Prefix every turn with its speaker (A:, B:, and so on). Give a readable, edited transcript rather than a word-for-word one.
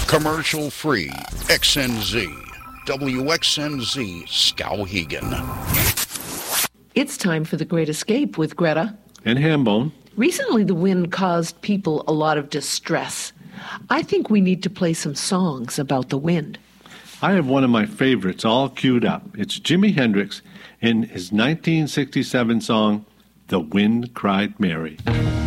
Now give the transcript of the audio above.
A: Commercial free. XNZ. WXNZ Skowhegan.
B: It's time for The Great Escape with Greta
C: and Hambone.
B: Recently, the wind caused people a lot of distress. I think we need to play some songs about the wind.
C: I have one of my favorites all queued up. It's Jimi Hendrix in his 1967 song, The Wind Cried Mary.